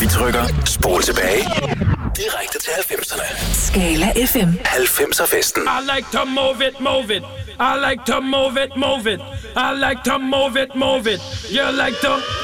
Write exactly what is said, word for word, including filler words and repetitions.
trykker spol tilbage. Direkte til halvfemserne. Skala F M. halvfemser festen. I like to move it, move it. I like to move it, move it. I like to move it, move it. You like to